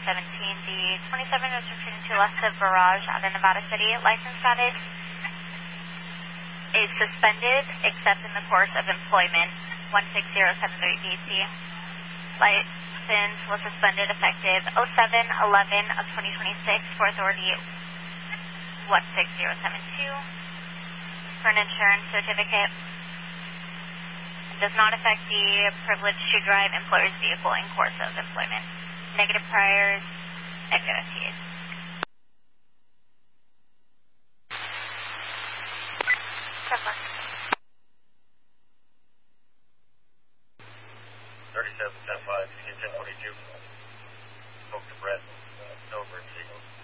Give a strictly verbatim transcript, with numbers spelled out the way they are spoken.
seventeen. The twenty-seven is returning to Lessa Barrage out of Nevada City. License status is suspended except in the course of employment. one six zero seven three B C. License was suspended effective oh seven eleven of twenty twenty-six for authority one six zero seven two for an insurance certificate. It does not affect the privilege to drive employer's vehicle in course of employment. Negative priors, negative F T As. thirty-seven ten five, ten forty-two. Spoke to Brett. No emergency.